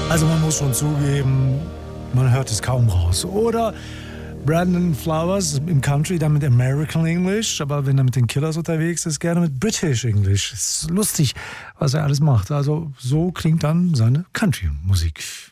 Also man muss schon zugeben, man hört es kaum raus. Oder Brandon Flowers im Country, dann mit American English, aber wenn er mit den Killers unterwegs ist, gerne mit British English. Es ist lustig, was er alles macht. Also so klingt dann seine Country-Musik.